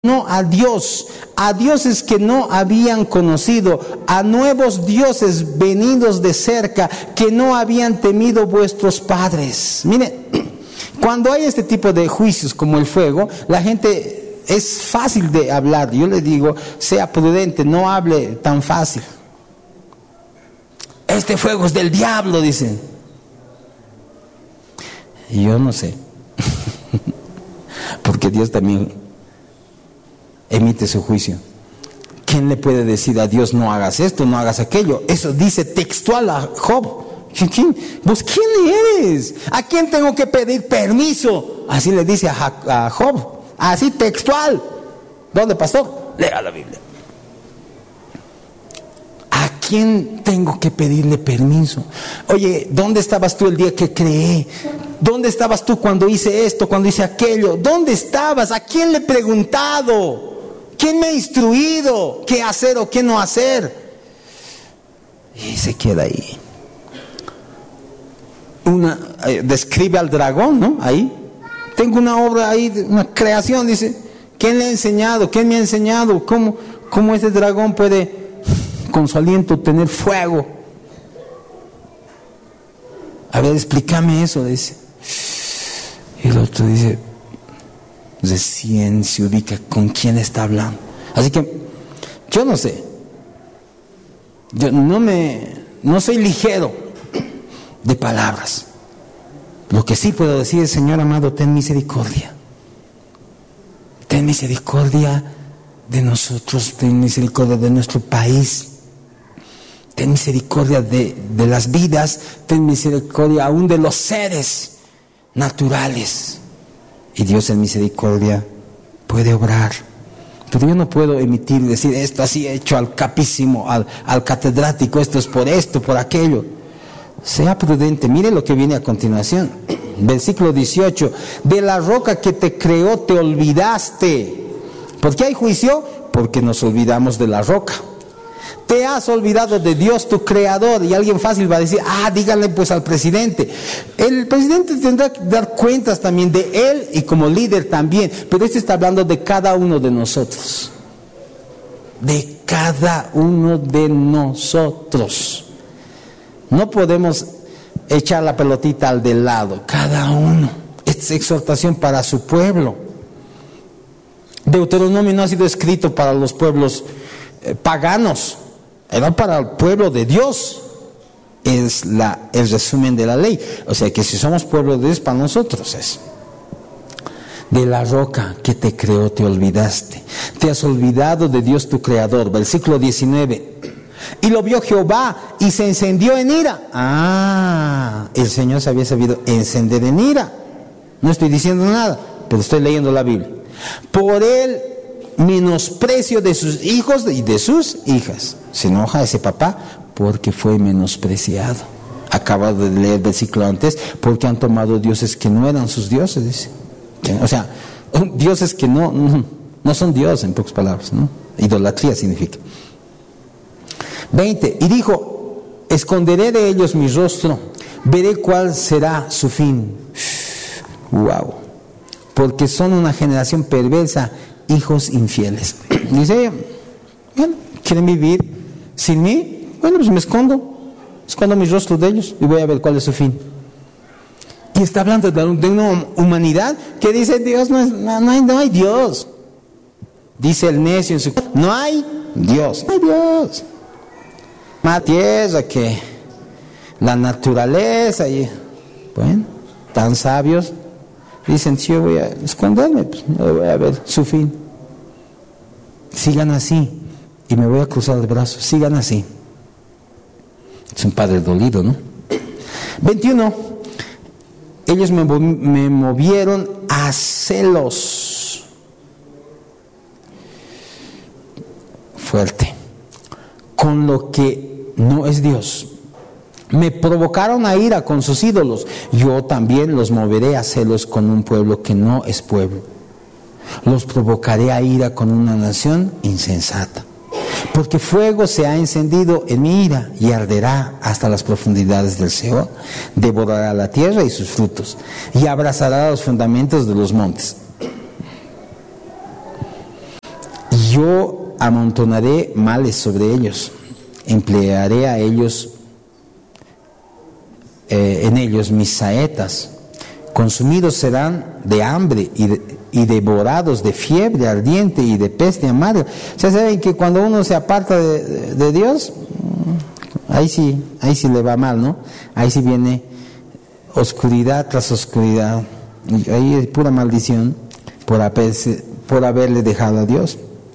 no a dioses que no habían conocido, a nuevos dioses venidos de cerca que no habían temido vuestros padres. Miren, cuando hay este tipo de juicios como el fuego, la gente es fácil de hablar. Yo le digo, sea prudente, no hable tan fácil. Este fuego es del diablo, dicen. Y yo no sé, porque Dios también emite su juicio. ¿Quién le puede decir a Dios no hagas esto, no hagas aquello? Eso dice textual a Job. ¿Vos quién eres? ¿A quién tengo que pedir permiso? Así le dice a Job, así textual. ¿Dónde, pastor? Lea la Biblia. ¿A quién tengo que pedirle permiso? Oye, ¿dónde estabas tú el día que creé? ¿Dónde estabas tú cuando hice esto, cuando hice aquello? ¿Dónde estabas? ¿A quién le he preguntado? ¿Quién me ha instruido qué hacer o qué no hacer? Y se queda ahí. Describe al dragón, ¿no? Ahí. Tengo una obra ahí, una creación, dice. ¿Quién le ha enseñado? ¿Quién me ha enseñado? ¿Cómo ese dragón puede con su aliento tener fuego? A ver, explícame eso, dice. Y el otro dice, recién se ubica con quién está hablando. Así que yo no sé, yo no soy ligero de palabras. Lo que sí puedo decir es, Señor amado, ten misericordia de nosotros, ten misericordia de nuestro país, ten misericordia de las vidas, ten misericordia aún de los seres naturales. Y Dios en misericordia puede obrar. Pero yo no puedo emitir y decir, esto así he hecho al capísimo, al catedrático, esto es por aquello. Sea prudente. Mire lo que viene a continuación. Versículo 18. De la roca que te creó te olvidaste. ¿Por qué hay juicio? Porque nos olvidamos de la roca. Te has olvidado de Dios, tu creador. Y alguien fácil va a decir, díganle pues al presidente. El presidente tendrá que dar cuentas también de él y como líder también. Pero este está hablando de cada uno de nosotros. De cada uno de nosotros. No podemos echar la pelotita al del lado. Cada uno. Esta es exhortación para su pueblo. Deuteronomio no ha sido escrito para los pueblos paganos. Era para el pueblo de Dios. Es el resumen de la ley. O sea que si somos pueblo de Dios, para nosotros es. De la roca que te creó te olvidaste. Te has olvidado de Dios tu creador. Versículo 19. Y lo vio Jehová y se encendió en ira. El Señor se había sabido encender en ira. No estoy diciendo nada, pero estoy leyendo la Biblia. Por el menosprecio de sus hijos y de sus hijas. Se enoja ese papá porque fue menospreciado. Acaba de leer el versículo antes, porque han tomado dioses que no eran sus dioses, dice. O sea, dioses que no son dioses, en pocas palabras, ¿no? Idolatría significa. 20. Y dijo, esconderé de ellos mi rostro, veré cuál será su fin. Wow. Porque son una generación perversa, hijos infieles. Dice, bueno, ¿quieren vivir sin mí? Bueno, pues me escondo mi rostro de ellos y voy a ver cuál es su fin. Y está hablando de una humanidad que dice, Dios no hay Dios. Dice el necio en su... No hay Dios. Más tierra que la naturaleza. Y bueno, tan sabios. Dicen, si yo voy a esconderme, pues no voy a ver su fin. Sigan así. Y me voy a cruzar el brazo. Sigan así. Es un padre dolido, ¿no? 21. Ellos me movieron a celos. Fuerte. Con lo que no es Dios. Me provocaron a ira con sus ídolos. Yo también los moveré a celos con un pueblo que no es pueblo. Los provocaré a ira con una nación insensata. Porque fuego se ha encendido en mi ira y arderá hasta las profundidades del Seol. Devorará la tierra y sus frutos y abrazará los fundamentos de los montes. yo amontonaré males sobre ellos, emplearé a ellos en ellos mis saetas, consumidos serán de hambre y devorados de fiebre ardiente y de peste amarga. O sea, saben que cuando uno se aparta de Dios, ahí sí le va mal, ¿no? Ahí sí viene oscuridad tras oscuridad, y ahí es pura maldición por haberle dejado a Dios.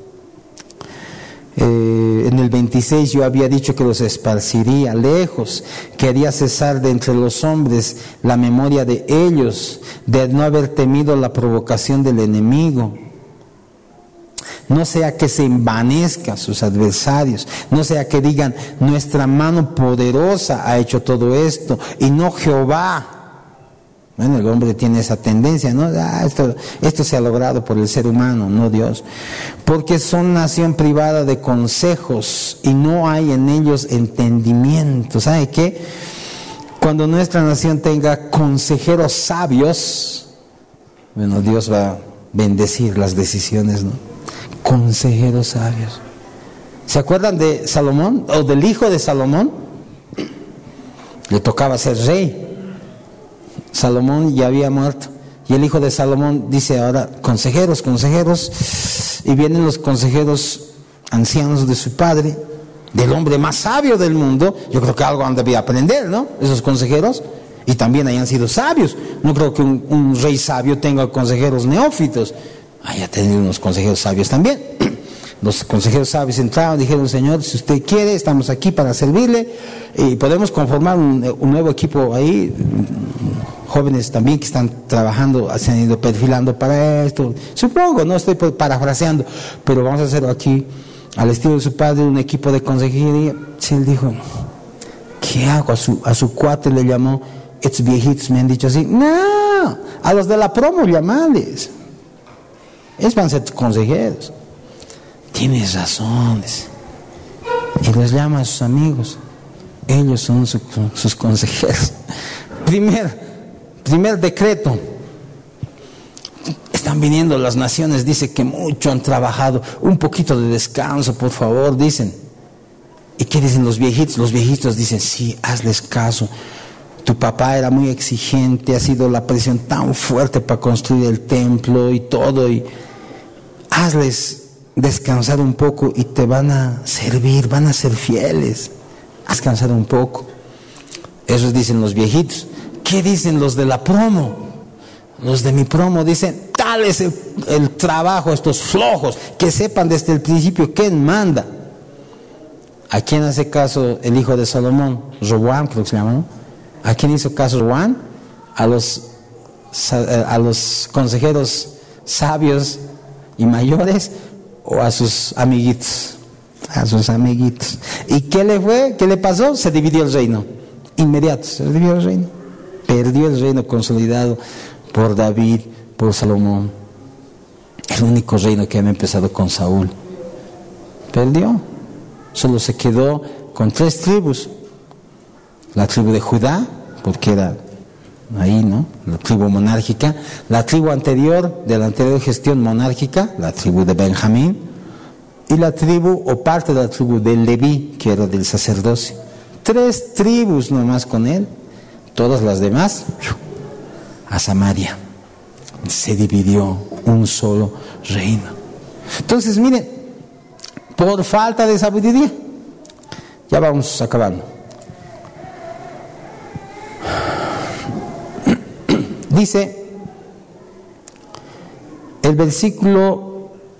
En el 26 yo había dicho que los esparciría lejos, que haría cesar de entre los hombres la memoria de ellos, de no haber temido la provocación del enemigo, no sea que se envanezca sus adversarios, no sea que digan nuestra mano poderosa ha hecho todo esto y no Jehová. Bueno, el hombre tiene esa tendencia, ¿no? Esto se ha logrado por el ser humano, no Dios. Porque son nación privada de consejos y no hay en ellos entendimiento. ¿Sabe qué? Cuando nuestra nación tenga consejeros sabios, bueno, Dios va a bendecir las decisiones, ¿no? Consejeros sabios. ¿Se acuerdan de Salomón o del hijo de Salomón? Le tocaba ser rey. Salomón ya había muerto y el hijo de Salomón dice ahora consejeros, y vienen los consejeros ancianos de su padre, del hombre más sabio del mundo. Yo creo que algo han debido aprender, ¿no? Esos consejeros, y también hayan sido sabios. No creo que un rey sabio tenga consejeros neófitos, haya tenido unos consejeros sabios también. Los consejeros sabios entraron, dijeron: Señor, si usted quiere, estamos aquí para servirle y podemos conformar un nuevo equipo ahí. Jóvenes también que están trabajando, se han ido perfilando para esto. Supongo, no estoy parafraseando, pero vamos a hacerlo aquí al estilo de su padre, un equipo de consejería. Sí, él dijo: ¿qué hago? A su cuate le llamó, estos viejitos me han dicho así. No, a los de la promo llamales. Ellos van a ser consejeros. Tienes razones. Y les llama a sus amigos. Ellos son sus consejeros. Primer decreto. Están viniendo las naciones, dice que mucho han trabajado. Un poquito de descanso, por favor, dicen. ¿Y qué dicen los viejitos? Los viejitos dicen: sí, hazles caso. Tu papá era muy exigente, ha sido la presión tan fuerte para construir el templo y todo. Y hazles descansar un poco y te van a servir, van a ser fieles. Haz descansar un poco. Eso dicen los viejitos. ¿Qué dicen los de la promo? Los de mi promo dicen: tal es el trabajo, estos flojos, que sepan desde el principio quién manda. ¿A quién hace caso el hijo de Salomón? Roboam, creo que se llama, ¿no? ¿A quién hizo caso Roboam? A los consejeros sabios y mayores, o a sus amiguitos. A sus amiguitos. ¿Y qué le fue? ¿Qué le pasó? Se dividió el reino. Inmediato, se dividió el reino. Perdió el reino consolidado por David, por Salomón. El único reino que había empezado con Saúl. Perdió. Solo se quedó con 3 tribus. La tribu de Judá, porque era ahí, ¿no? La tribu monárquica. La tribu anterior, de la anterior gestión monárquica, la tribu de Benjamín. Y la tribu, o parte de la tribu de Leví, que era del sacerdocio. 3 tribus nomás con él. Todas las demás a Samaria. Se dividió un solo reino. Entonces, miren, por falta de sabiduría, ya vamos acabando. Dice el versículo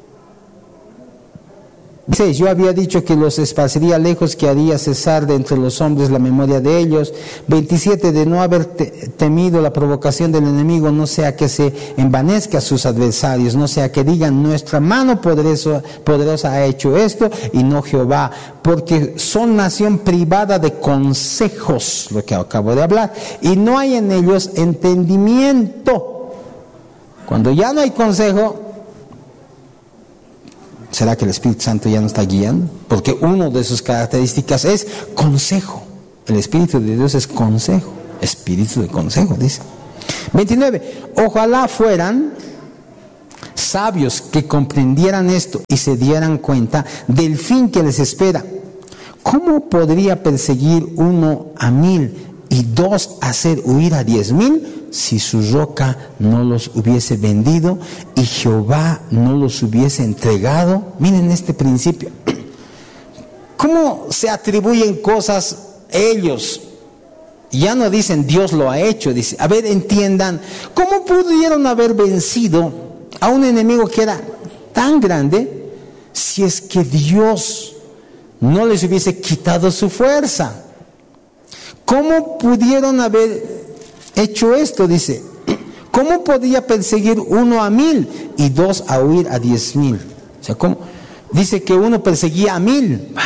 6: yo había dicho que los esparciría lejos, que haría cesar de entre los hombres la memoria de ellos. 27: de no haber temido la provocación del enemigo, no sea que se envanezca a sus adversarios, no sea que digan nuestra mano poderosa ha hecho esto y no Jehová, porque son nación privada de consejos, lo que acabo de hablar, y no hay en ellos entendimiento. Cuando ya no hay consejo, ¿será que el Espíritu Santo ya no está guiando? Porque una de sus características es consejo. El Espíritu de Dios es consejo. Espíritu de consejo, dice. 29. Ojalá fueran sabios que comprendieran esto y se dieran cuenta del fin que les espera. ¿Cómo podría perseguir uno a 1000 y 2 hacer huir a 10,000 si su roca no los hubiese vendido y Jehová no los hubiese entregado? Miren este principio. ¿Cómo se atribuyen cosas ellos? Ya no dicen Dios lo ha hecho, dice, a ver, entiendan, ¿cómo pudieron haber vencido a un enemigo que era tan grande si es que Dios no les hubiese quitado su fuerza? ¿Cómo pudieron haber hecho esto? Dice, ¿cómo podía perseguir uno a 1000 y 2 a huir a 10,000? O sea, ¿cómo? Dice que uno perseguía a 1000.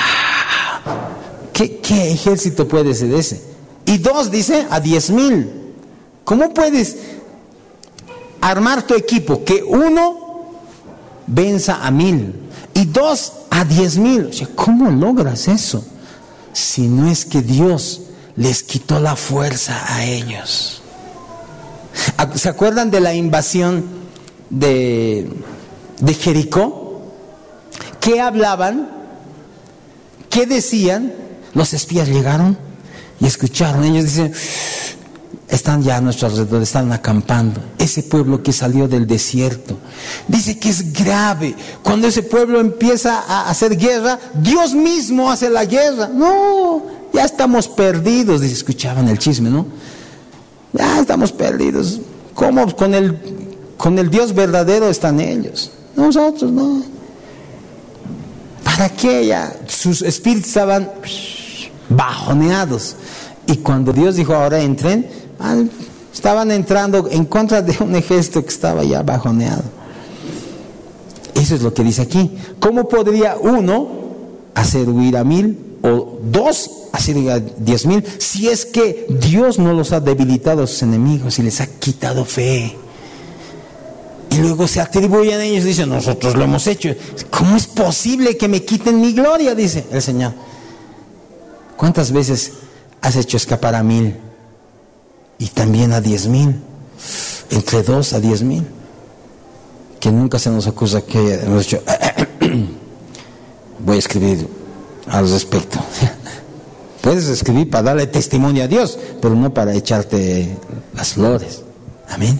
¿Qué ejército puede ser ese? Y 2 dice a 10,000. ¿Cómo puedes armar tu equipo que uno venza a 1000 y 2 a 10,000? O sea, ¿cómo logras eso? Si no es que Dios les quitó la fuerza a ellos. ¿Se acuerdan de la invasión de Jericó? ¿Qué hablaban? ¿Qué decían? Los espías llegaron y escucharon. Ellos dicen, están ya a nuestro alrededor, están acampando. Ese pueblo que salió del desierto. Dice que es grave. Cuando ese pueblo empieza a hacer guerra, Dios mismo hace la guerra. No, ya estamos perdidos. Dice, escuchaban el chisme, ¿no? Ya estamos perdidos. ¿Cómo? Con el Dios verdadero están ellos. Nosotros no. ¿Para qué? Ya sus espíritus estaban bajoneados. Y cuando Dios dijo, ahora entren, estaban entrando en contra de un ejército que estaba ya bajoneado. Eso es lo que dice aquí. ¿Cómo podría uno hacer huir a 1000 o 2 hacer huir a 10,000 si es que Dios no los ha debilitado a sus enemigos y les ha quitado fe? Y luego se atribuyen a ellos, dicen, nosotros lo hemos hecho. ¿Cómo es posible que me quiten mi gloria? Dice el Señor. ¿Cuántas veces has hecho escapar a 1000 y también a 10,000? Entre 2 a 10,000. Que nunca se nos acusa que hemos hecho. Voy a escribir al respecto. Puedes escribir para darle testimonio a Dios, pero no para echarte las flores. Amén.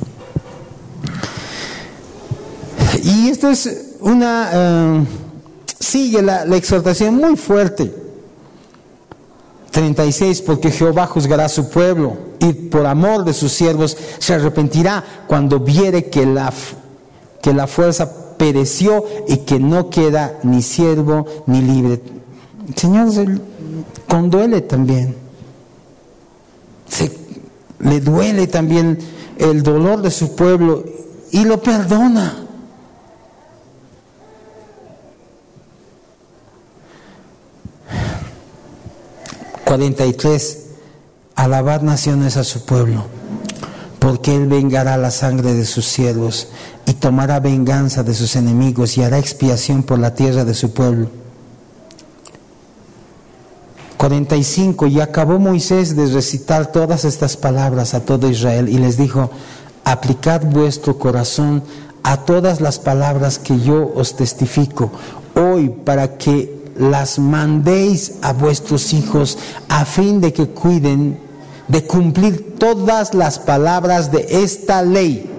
Y esto es sigue la exhortación muy fuerte. 36, porque Jehová juzgará a su pueblo y por amor de sus siervos se arrepentirá cuando viere que la fuerza pereció y que no queda ni siervo ni libre. El Señor se conduele también. Le duele también el dolor de su pueblo y lo perdona. Alabad naciones a su pueblo, porque Él vengará la sangre de sus siervos y tomará venganza de sus enemigos y hará expiación por la tierra de su pueblo. 45. Y acabó Moisés de recitar todas estas palabras a todo Israel y les dijo, aplicad vuestro corazón a todas las palabras que yo os testifico hoy para que las mandéis a vuestros hijos a fin de que cuiden de cumplir todas las palabras de esta ley.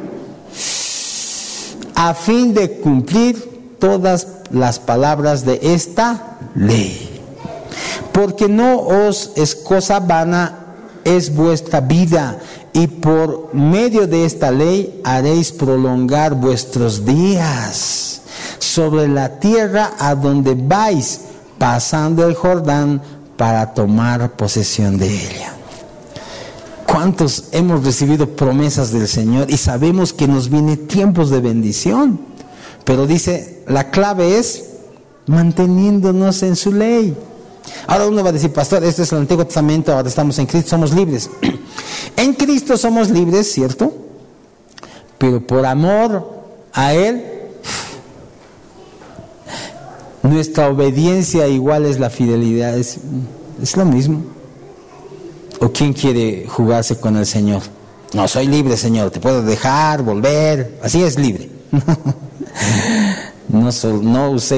A fin de cumplir todas las palabras de esta ley. Porque no os es cosa vana, es vuestra vida, y por medio de esta ley haréis prolongar vuestros días sobre la tierra a donde vais, pasando el Jordán para tomar posesión de ella. ¿Cuántos hemos recibido promesas del Señor y sabemos que nos vienen tiempos de bendición? Pero dice, la clave es manteniéndonos en su ley. Ahora uno va a decir, pastor, este es el Antiguo Testamento, ahora estamos en Cristo, somos libres. En Cristo somos libres, ¿cierto? Pero por amor a Él, nuestra obediencia igual es la fidelidad, es lo mismo. ¿O quién quiere jugarse con el Señor? No, soy libre, Señor, te puedo dejar, volver, así es libre. No usé